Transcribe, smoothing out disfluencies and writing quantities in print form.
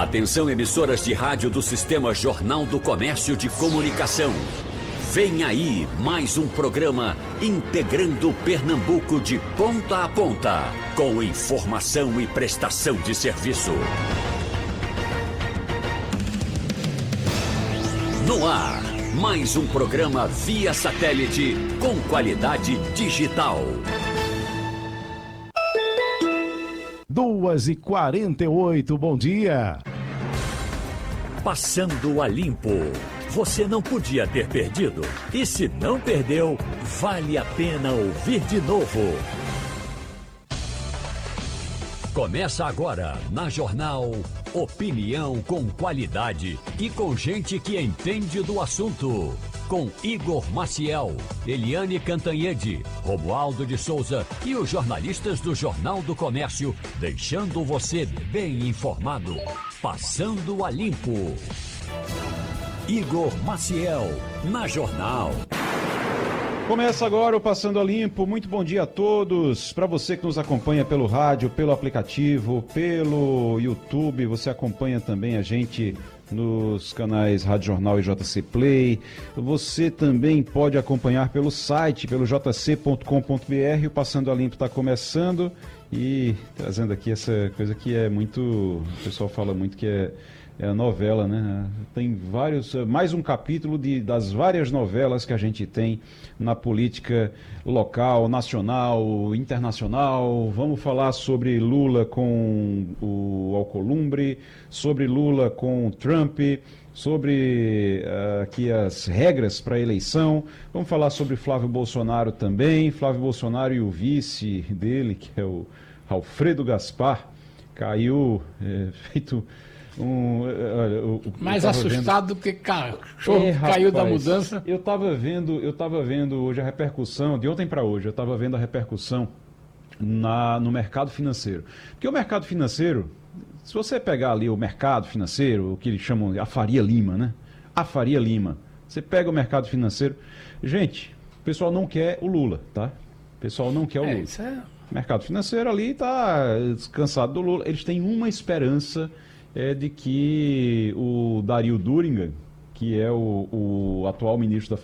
Atenção, emissoras de rádio do Sistema Jornal do Comércio de Comunicação. Vem aí mais um programa integrando Pernambuco de ponta a ponta, com informação e prestação de serviço. No ar, mais um programa via satélite com qualidade digital. 2h48, bom dia. Passando a limpo. Você não podia ter perdido. E se não perdeu, vale a pena ouvir de novo. Começa agora, na Jornal, opinião com qualidade e com gente que entende do assunto. Com Igor Maciel, Eliane Cantanhede, Romualdo de Souza e os jornalistas do Jornal do Comércio, deixando você bem informado. Passando a limpo. Igor Maciel, na Jornal. Começa agora o Passando a Limpo. Muito bom dia a todos. Para você que nos acompanha pelo rádio, pelo aplicativo, pelo YouTube, você acompanha também a gente nos canais Rádio Jornal e JC Play. Você também pode acompanhar pelo site, pelo jc.com.br. O Passando a Limpo está começando e trazendo aqui essa coisa que é muito... O pessoal fala muito que é a novela, né? Tem mais um capítulo das várias novelas que a gente tem na política local, nacional, internacional. Vamos falar sobre Lula com o Alcolumbre, sobre Lula com o Trump, sobre aqui as regras para a eleição. Vamos falar sobre Flávio Bolsonaro também. Flávio Bolsonaro e o vice dele, que é o Alfredo Gaspar, caiu feito... mais assustado do que cachorro caiu da mudança. Eu estava vendo hoje a repercussão, de ontem para hoje, eu estava vendo a repercussão no mercado financeiro. Porque o mercado financeiro, se você pegar ali o mercado financeiro, o que eles chamam de a Faria Lima, né? A Faria Lima. Você pega o mercado financeiro. Gente, o pessoal não quer o Lula, tá? O pessoal não quer o Lula. Isso é... O mercado financeiro ali está descansado do Lula. Eles têm uma esperança... de que o Dario Durigan, que é o atual ministro da